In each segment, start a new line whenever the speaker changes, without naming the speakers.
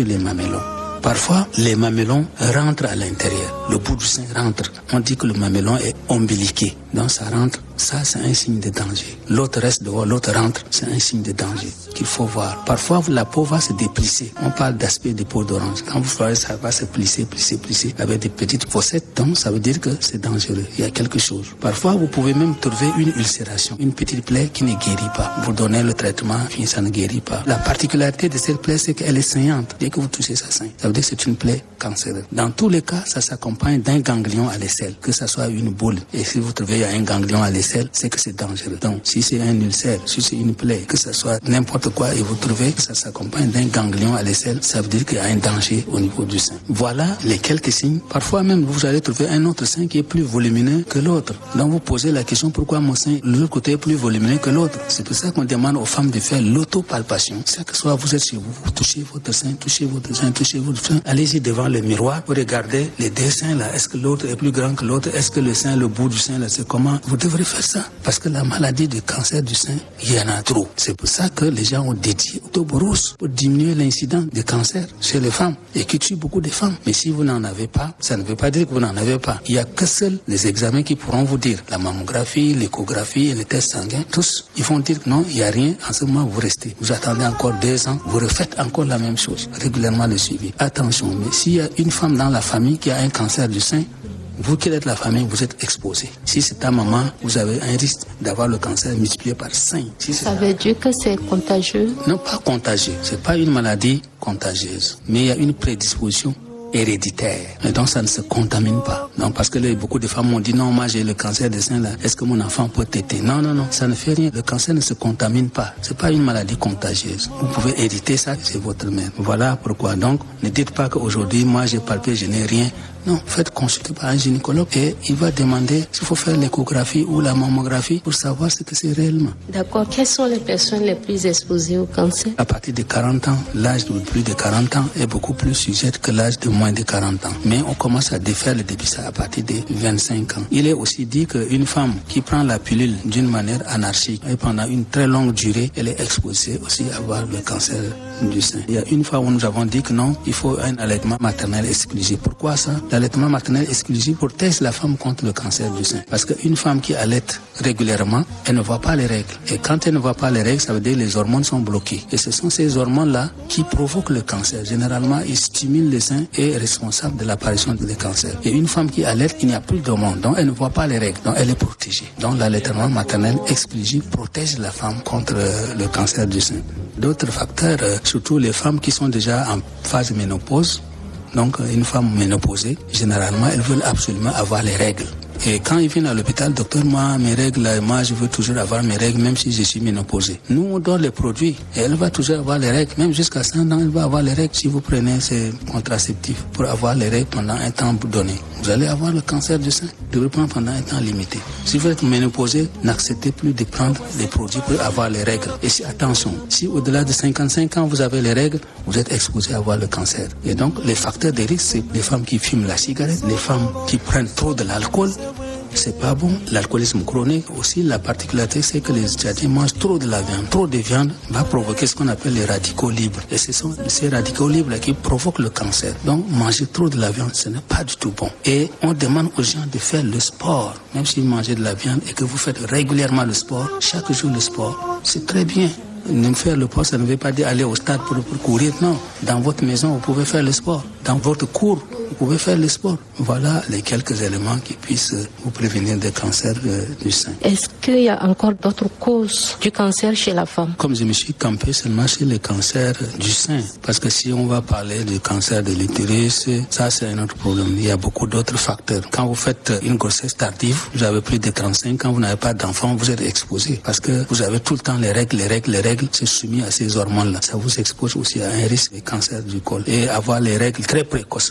sur les mamellons. Parfois, les mamellons rentrent à l'intérieur. Le bout du sein rentre. On dit que le mamellon est ombiliqué. Donc ça rentre, ça c'est un signe de danger. L'autre reste dehors, l'autre rentre, c'est un signe de danger qu'il faut voir. Parfois, la peau va se déplisser. On parle d'aspect de peau d'orange. Quand vous voyez, ça va se plisser avec des petites fossettes. Donc ça veut dire que c'est dangereux. Il y a quelque chose. Parfois, vous pouvez même trouver une ulcération, une petite plaie qui ne guérit pas. Vous donnez le traitement, puis ça ne guérit pas. La particularité de cette plaie, c'est qu'elle est saignante. Dès que vous touchez ça saigne. Ça veut dire que c'est une plaie cancéreuse. Dans tous les cas, ça s'accompagne d'un ganglion à l'aisselle, que ça soit une boule. Et si vous trouvez un ganglion à l'aisselle, c'est que c'est dangereux. Donc, si c'est un ulcère, si c'est une plaie, que ça soit n'importe quoi, et vous trouvez que ça s'accompagne d'un ganglion à l'aisselle, ça veut dire qu'il y a un danger au niveau du sein. Voilà les quelques signes. Parfois même, vous allez trouver un autre sein qui est plus volumineux que l'autre. Donc, vous posez la question, pourquoi mon sein, l'autre côté est plus volumineux que l'autre? C'est pour ça qu'on demande aux femmes de faire l'autopalpation. C'est que soit vous êtes chez vous, vous touchez votre sein, touchez votre sein, touchez votre sein. Allez-y devant le miroir, vous regardez les deux seins là. Est-ce que l'autre est plus grand que l'autre? Est-ce que le sein, le bout du sein là, c'est comment? Vous devrez faire ça. Parce que la maladie de cancer du sein, il y en a trop. C'est pour ça que les gens ont dédié Octobre-Rose pour diminuer l'incidence de cancer chez les femmes et qui tue beaucoup de femmes. Mais si vous n'en avez pas, ça ne veut pas dire que vous n'en avez pas. Il n'y a que seuls les examens qui pourront vous dire. La mammographie, l'échographie et les tests sanguins, tous, ils vont dire que non, il n'y a rien. En ce moment, vous restez. Vous attendez encore 2 ans, vous refaites encore la même chose. Régulièrement le suivi. Attention, mais s'il y a une femme dans la famille qui a un cancer du sein, vous qui êtes la famille, vous êtes exposé. Si c'est ta maman, vous avez un risque d'avoir le cancer multiplié par 5. Si
ça veut dire que c'est contagieux?
Non, pas contagieux. C'est pas une maladie contagieuse. Mais il y a une prédisposition héréditaire. Et donc ça ne se contamine pas. Donc parce que beaucoup de femmes m'ont dit non, moi j'ai le cancer des seins là, est-ce que mon enfant peut téter? Non, ça ne fait rien. Le cancer ne se contamine pas. C'est pas une maladie contagieuse. Vous pouvez hériter ça chez votre mère. Voilà pourquoi. Donc ne dites pas qu'aujourd'hui moi j'ai palpé, je n'ai rien. Non, faites consulter par un gynécologue et il va demander s'il faut faire l'échographie ou la mammographie pour savoir ce que c'est réellement.
D'accord. Quelles sont les personnes les plus exposées au cancer?
À partir de 40 ans, l'âge de plus de 40 ans est beaucoup plus sujet que l'âge de moins de 40 ans. Mais on commence à défaire le dépistage à partir de 25 ans. Il est aussi dit qu'une femme qui prend la pilule d'une manière anarchique et pendant une très longue durée, elle est exposée aussi à avoir le cancer du sein. Il y a une fois où nous avons dit que non, il faut un allaitement maternel exclusif. Pourquoi ça? L'allaitement maternel exclusif protège la femme contre le cancer du sein. Parce qu'une femme qui allaite régulièrement, elle ne voit pas les règles. Et quand elle ne voit pas les règles, ça veut dire que les hormones sont bloquées. Et ce sont ces hormones-là qui provoquent le cancer. Généralement, ils stimulent le sein et est responsable de l'apparition des cancers. Et une femme qui allaite, il n'y a plus d'hormones. Donc, elle ne voit pas les règles. Donc, elle est protégée. Donc, l'allaitement maternel exclusif protège la femme contre le cancer du sein. D'autres facteurs, surtout les femmes qui sont déjà en phase ménopause, donc une femme ménopausée, généralement, elles veulent absolument avoir les règles. Et quand ils viennent à l'hôpital, docteur, mes règles, moi je veux toujours avoir mes règles, même si je suis ménopausée. Nous, on donne les produits et elle va toujours avoir les règles. Même jusqu'à 100 ans, elle va avoir les règles si vous prenez ces contraceptifs pour avoir les règles pendant un temps donné. Vous allez avoir le cancer du sein, de le prendre pendant un temps limité. Si vous êtes ménopausée, n'acceptez plus de prendre les produits pour avoir les règles. Et si, attention, si au-delà de 55 ans, vous avez les règles, vous êtes exposé à avoir le cancer. Et donc, les facteurs de risque, c'est les femmes qui fument la cigarette, les femmes qui prennent trop de l'alcool. C'est pas bon. L'alcoolisme chronique aussi, la particularité, c'est que les Tchadiens mangent trop de la viande. Trop de viande va provoquer ce qu'on appelle les radicaux libres. Et ce sont ces radicaux libres qui provoquent le cancer. Donc, manger trop de la viande, ce n'est pas du tout bon. Et on demande aux gens de faire le sport. Même si vous mangez de la viande et que vous faites régulièrement le sport, chaque jour le sport, c'est très bien. Ne faire le sport, ça ne veut pas dire aller au stade pour courir. Non, dans votre maison, vous pouvez faire le sport. Dans votre cour, vous pouvez faire le sport. Voilà les quelques éléments qui puissent vous prévenir des cancers du sein.
Est-ce qu'il y a encore d'autres causes du cancer chez la femme?
Comme je me suis campé seulement chez les cancers du sein, parce que si on va parler du cancer de l'utérus, ça c'est un autre problème. Il y a beaucoup d'autres facteurs. Quand vous faites une grossesse tardive, vous avez plus de 35 ans, vous n'avez pas d'enfant, vous êtes exposé. Parce que vous avez tout le temps les règles, c'est soumis à ces hormones-là. Ça vous expose aussi à un risque de cancer du col. Et avoir les règles très précocement, c'est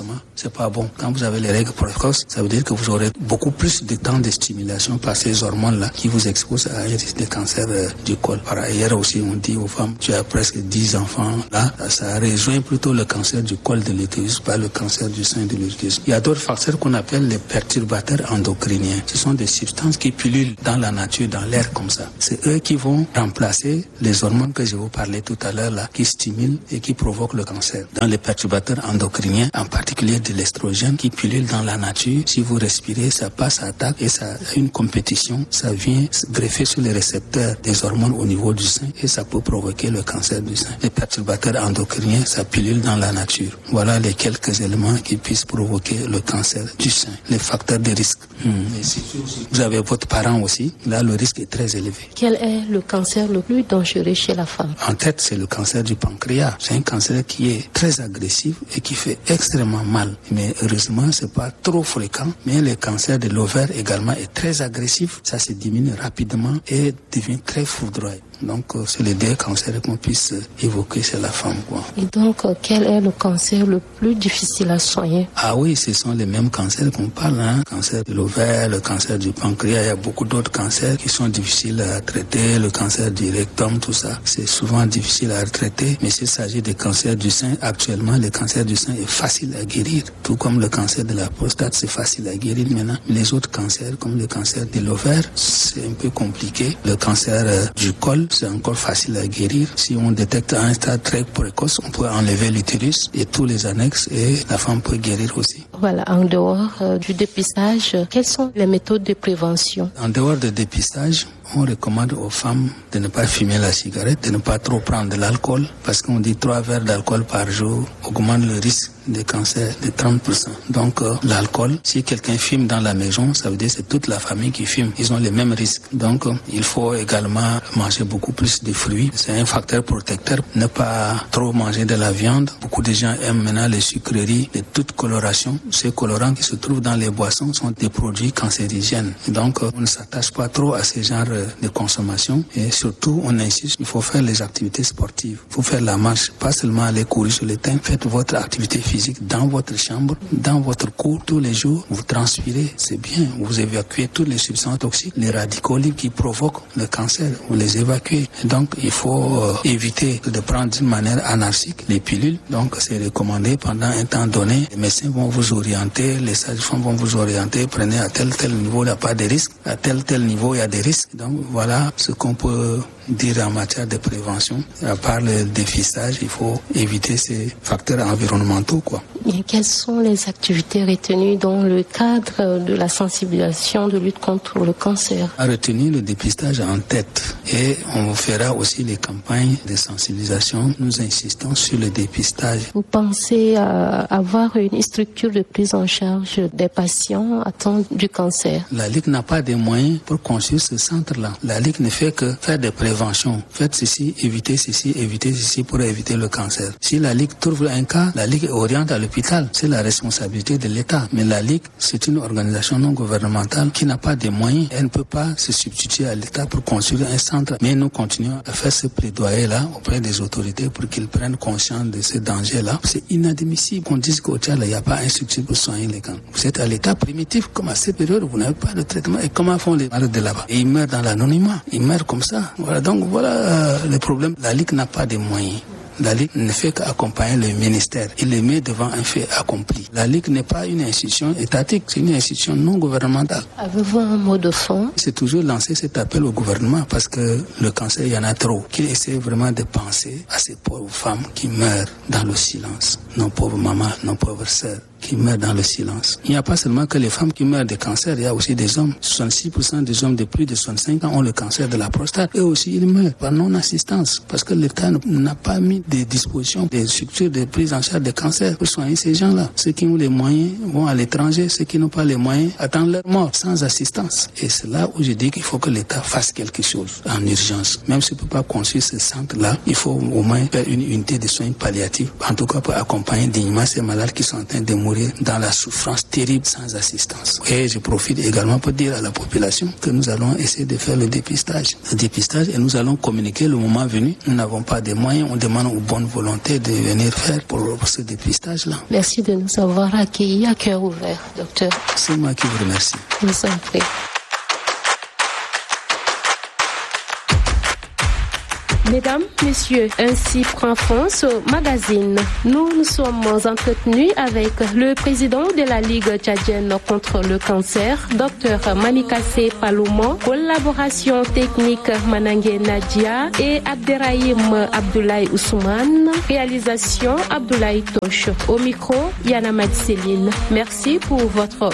c'est pas bon. Quand vous avez les règles précoces, ça veut dire que vous aurez beaucoup plus de temps de stimulation par ces hormones-là qui vous exposent à un risque de cancer du col. Par ailleurs aussi, on dit aux femmes, tu as presque 10 enfants, là, ça rejoint plutôt le cancer du col de l'utérus, pas le cancer du sein de l'utérus. Il y a d'autres facteurs qu'on appelle les perturbateurs endocriniens. Ce sont des substances qui pullulent dans la nature, dans l'air comme ça. C'est eux qui vont remplacer les hormones que je vous parlais tout à l'heure là, qui stimulent et qui provoquent le cancer. Dans les perturbateurs endocriniens, en particulier de l'estrogène qui pullule dans la nature, si vous respirez, ça passe à attaque et ça a une compétition, ça vient se greffer sur les récepteurs des hormones au niveau du sein et ça peut provoquer le cancer du sein. Les perturbateurs endocriniens, ça pullule dans la nature. Voilà les quelques éléments qui puissent provoquer le cancer du sein. Les facteurs de risque. Et si vous avez votre parent aussi, là le risque est très élevé.
Quel est le cancer le plus dangereux chez la femme?
En tête, c'est le cancer du pancréas. C'est un cancer qui est très agressif et qui fait extrêmement mal. Mais heureusement, c'est pas trop fréquent. Mais le cancer de l'ovaire également est très agressif. Ça se diminue rapidement et devient très foudroyant. Donc, c'est les deux cancers qu'on puisse évoquer chez la femme, quoi.
Et donc, quel est le cancer le plus difficile à soigner?
Ah oui, ce sont les mêmes cancers qu'on parle, hein. Le cancer de l'ovaire, le cancer du pancréas, il y a beaucoup d'autres cancers qui sont difficiles à traiter, le cancer du rectum, tout ça. C'est souvent difficile à traiter, mais s'il s'agit des cancers du sein, actuellement, le cancer du sein est facile à guérir. Tout comme le cancer de la prostate, c'est facile à guérir maintenant. Les autres cancers, comme le cancer de l'ovaire, c'est un peu compliqué. Le cancer du col, c'est encore facile à guérir. Si on détecte à un stade très précoce, on peut enlever l'utérus et tous les annexes et la femme peut guérir aussi.
Voilà, en dehors du dépistage, quelles sont les méthodes de prévention?
En dehors du dépistage, on recommande aux femmes de ne pas fumer la cigarette, de ne pas trop prendre de l'alcool, parce qu'on dit 3 verres d'alcool par jour augmente le risque de cancer de 30%. Donc l'alcool, si quelqu'un fume dans la maison, ça veut dire que c'est toute la famille qui fume. Ils ont les mêmes risques. Donc il faut également manger beaucoup plus de fruits. C'est un facteur protecteur. Ne pas trop manger de la viande. Beaucoup de gens aiment maintenant les sucreries de toute coloration. Ces colorants qui se trouvent dans les boissons sont des produits cancérigènes. Donc on ne s'attache pas trop à ce genre de consommation. Et surtout, on insiste, il faut faire les activités sportives. Il faut faire la marche, pas seulement aller courir sur le terrain. Faites votre activité physique dans votre chambre, dans votre cour tous les jours. Vous transpirez, c'est bien. Vous évacuez toutes les substances toxiques, les radicaux libres qui provoquent le cancer. Vous les évacuez. Et donc, il faut éviter de prendre d'une manière anarchique les pilules. Donc, c'est recommandé pendant un temps donné. Les médecins vont vous orienter, les sages-femmes vont vous orienter. Prenez à tel niveau, il n'y a pas de risque. À tel niveau, il y a des risques. Donc, voilà ce qu'on peut dire en matière de prévention. À part le dépistage, il faut éviter ces facteurs environnementaux, quoi.
Et quelles sont les activités retenues dans le cadre de la sensibilisation de lutte contre le cancer?
À retenir le dépistage en tête et on fera aussi les campagnes de sensibilisation. Nous insistons sur le dépistage.
Vous pensez avoir une structure de prise en charge des patients atteints du cancer?
La Ligue n'a pas de moyens pour construire ce centre-là. La Ligue ne fait que faire des préventions. Faites ceci, évitez ceci pour éviter le cancer. Si la Ligue trouve un cas, la Ligue oriente à l'hôpital. C'est la responsabilité de l'État. Mais la Ligue, c'est une organisation non gouvernementale qui n'a pas de moyens. Elle ne peut pas se substituer à l'État pour construire un centre. Mais nous continuons à faire ce plaidoyer-là auprès des autorités pour qu'ils prennent conscience de ce danger-là. C'est inadmissible qu'on dise qu'au Tchad, il n'y a pas un structure pour soigner les cancers. Vous êtes à l'état primitif, comme à cette période, vous n'avez pas de traitement. Et comment font les malades de là-bas? Et ils meurent dans l'anonymat. Ils meurent comme ça. Voilà, donc voilà le problème. La Ligue n'a pas de moyens. La Ligue ne fait qu'accompagner le ministère. Il les met devant un fait accompli. La Ligue n'est pas une institution étatique, c'est une institution non gouvernementale.
Avez-vous un mot de fond?
C'est toujours lancer cet appel au gouvernement parce que le cancer, il y en a trop. Qu'il essaie vraiment de penser à ces pauvres femmes qui meurent dans le silence. Nos pauvres mamans, nos pauvres sœurs qui meurent dans le silence. Il n'y a pas seulement que les femmes qui meurent de cancer, il y a aussi des hommes. 66% des hommes de plus de 65 ans ont le cancer de la prostate. Eux aussi, ils meurent par non-assistance parce que l'État n'a pas mis des dispositions, des structures de prise en charge des cancers pour soigner ces gens-là. Ceux qui ont les moyens vont à l'étranger, ceux qui n'ont pas les moyens attendent leur mort sans assistance. Et c'est là où je dis qu'il faut que l'État fasse quelque chose en urgence. Même s'il ne peut pas construire ce centre-là, il faut au moins faire une unité de soins palliatifs, en tout cas pour accompagner dignement ces malades qui sont en train de mourir mourir dans la souffrance terrible sans assistance. Et je profite également pour dire à la population que nous allons essayer de faire le dépistage. Et nous allons communiquer le moment venu. Nous n'avons pas de moyens, on demande aux bonnes volontés de venir faire pour ce dépistage-là.
Merci de nous avoir accueillis à cœur ouvert, docteur.
C'est moi qui vous remercie.
Je vous en prie. Mesdames, Messieurs, ainsi prend fin ce magazine. Nous nous sommes entretenus avec le président de la Ligue tchadienne contre le cancer, Dr Manikassé Palouma, collaboration technique Manangué Nadia et Abderrahim Abdoulaye Ousmane, réalisation Abdoulaye Toche. Au micro, Yana Madseline. Merci pour votre